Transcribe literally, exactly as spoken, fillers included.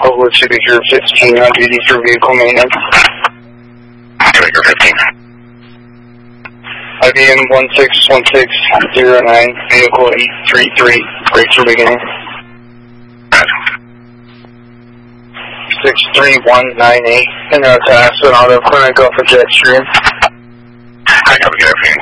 Oakwood Signature fifteen on duty for vehicle maintenance. Signature fifteen. I B N one six one six zero nine, vehicle eight three three, brakes are beginning. six three one nine eight, and that's Aspen Auto Clinic off of Jetstream. I have a good afternoon.